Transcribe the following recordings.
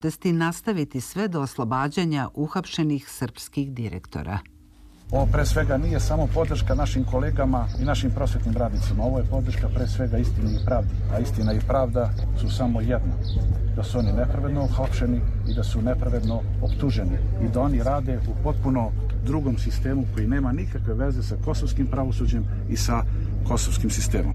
protesti nastaviti sve do oslobađanja uhapšenih srpskih direktora. Ovo pre svega nije samo podrška našim kolegama i našim prosvetnim radnicima. Ovo je podrška pre svega istini i pravdi. A istina i pravda su samo jedno. Da su oni nepravedno uhapšeni i da su nepravedno optuženi. I da oni rade u potpuno drugom sistemu koji nema nikakve veze sa kosovskim pravosuđem i sa kosovskim sistemom.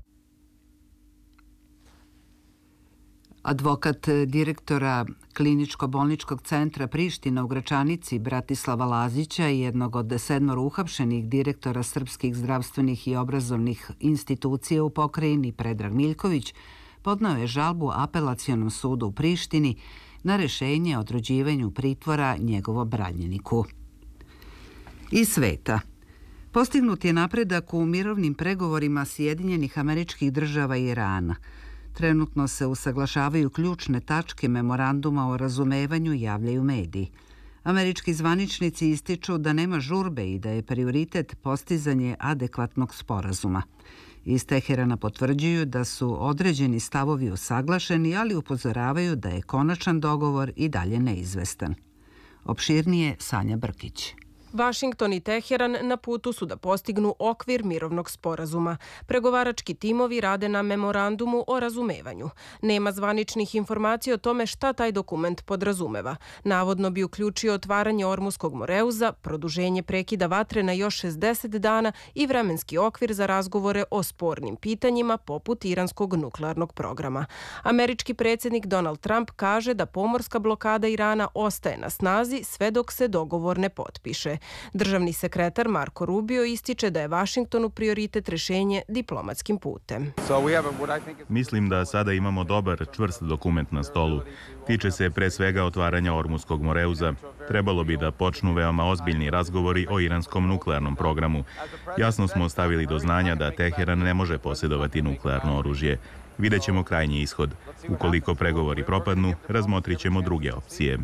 Advokat direktora Kliničko-bolničkog centra Priština u Gračanici Bratislava Lazića i jednog od 7 uhapšenih direktora srpskih zdravstvenih i obrazovnih institucija u pokrajini Predrag Miljković podneo je žalbu Apelacionom sudu u Prištini na rešenje o određivanju pritvora njegovom branjeniku. Iz sveta. Postignut je napredak u mirovnim pregovorima Sjedinjenih Američkih Država i Irana. Trenutno se usaglašavaju ključne tačke memoranduma o razumevanju, javljaju mediji. Američki zvaničnici ističu da nema žurbe i da je prioritet postizanje adekvatnog sporazuma. Iz Teherana potvrđuju da su određeni stavovi usaglašeni, ali upozoravaju da je konačan dogovor i dalje neizvestan. Opširnije Sanja Brkić. Vašington i Teheran na putu su da postignu okvir mirovnog sporazuma. Pregovarački timovi rade na memorandumu o razumevanju. Nema zvaničnih informacija o tome šta taj dokument podrazumeva. Navodno bi uključio otvaranje Ormuskog moreuza, produženje prekida vatre na još 60 dana i vremenski okvir za razgovore o spornim pitanjima poput iranskog nuklearnog programa. Američki predsjednik Donald Trump kaže da pomorska blokada Irana ostaje na snazi sve dok se dogovor ne potpiše. Državni sekretar Marko Rubio ističe da je Vašingtonu prioritet rešenje diplomatskim putem. Mislim da sada imamo dobar, čvrst dokument na stolu. Tiče se pre svega otvaranja Ormuskog moreuza. Trebalo bi da počnu veoma ozbiljni razgovori o iranskom nuklearnom programu. Jasno smo stavili do znanja da Teheran ne može posjedovati nuklearno oružje. Vidjet ćemo krajnji ishod. Ukoliko pregovori propadnu, razmotrit ćemo druge opcije.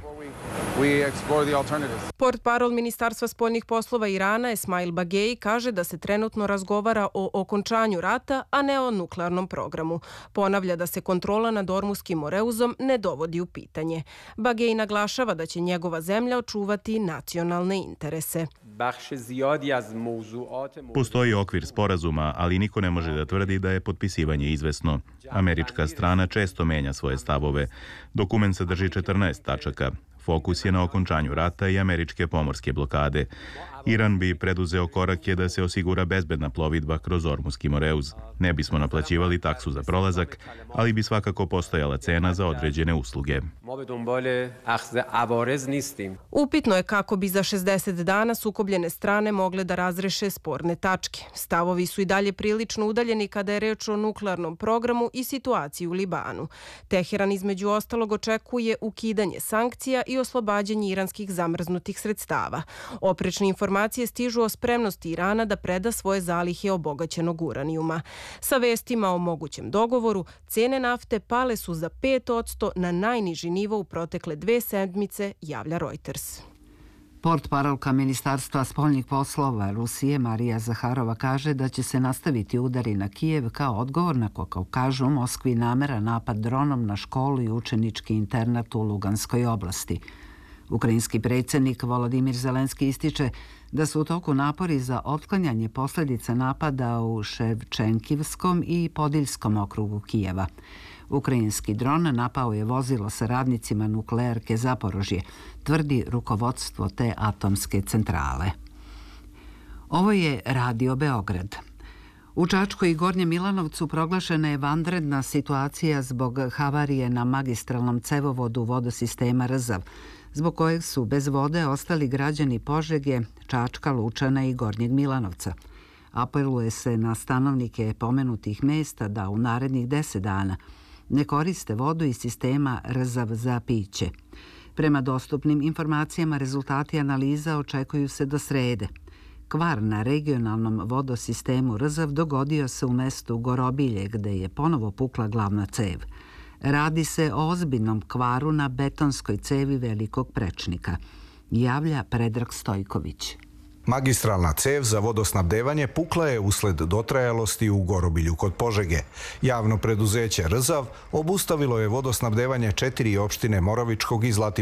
Portparol Ministarstva spoljnih poslova Irana Esmail Bagei kaže da se trenutno razgovara o okončanju rata, a ne o nuklearnom programu. Ponavlja da se kontrola nad Ormuskim moreuzom ne dovodi u pitanje. Bagei naglašava da će njegova zemlja očuvati nacionalne interese. Postoji okvir sporazuma, ali niko ne može da tvrdi da je potpisivanje izvesno. Američka strana često menja svoje stavove. Dokument sadrži 14 tačaka. Fokus je na okončanju rata i američke pomorske blokade. Iran bi preduzeo korake da se osigura bezbedna plovidba kroz Ormuski moreuz. Ne bismo naplaćivali taksu za prolazak, ali bi svakako postojala cena za određene usluge. Upitno je kako bi za 60 dana sukobljene strane mogle da razreše sporne tačke. Stavovi su i dalje prilično udaljeni kada je reč o nuklearnom programu i situaciji u Libanu. Teheran između ostalog očekuje ukidanje sankcija i oslobađanje iranskih zamrznutih sredstava. Oprečne informacije stižu o spremnosti Irana da preda svoje zalihe obogaćenog uranijuma. Sa vestima o mogućem dogovoru, cene nafte pale su za 5% na najniži nivo u protekle 2 sedmice, javlja Reuters. Portparolka Ministarstva spoljnih poslova Rusije Marija Zaharova kaže da će se nastaviti udari na Kijev kao odgovor na, kako kažu, Moskvi namera napad dronom na školu i učenički internat u Luganskoj oblasti. Ukrajinski predsjednik Volodimir Zelenski ističe da su u toku napori za otklanjanje posljedica napada u Ševčenkivskom i Podiljskom okrugu Kijeva. Ukrajinski dron napao je vozilo sa radnicima nuklearke Zaporožje, tvrdi rukovodstvo te atomske centrale. Ovo je Radio Beograd. U Čačku i Gornjem Milanovcu proglašena je vanredna situacija zbog havarije na magistralnom cevovodu vodosistema Rzav, zbog kojeg su bez vode ostali građani Požege, Čačka, Lučana i Gornjeg Milanovca. Apeluje se na stanovnike pomenutih mesta da u narednih 10 dana ne koriste vodu iz sistema Rzav za piće. Prema dostupnim informacijama, rezultati analiza očekuju se do srede. Kvar na regionalnom vodosistemu Rzav dogodio se u mestu Gorobilje, gde je ponovo pukla glavna cev. Radi se o ozbiljnom kvaru na betonskoj cevi velikog prečnika, javlja Predrag Stojković. Magistralna cev za vodosnabdevanje pukla je usled dotrajalosti u Gorobilju kod Požege. Javno preduzeće Rzav obustavilo je vodosnabdevanje 4 opštine Moravičkog i Zlatiborskog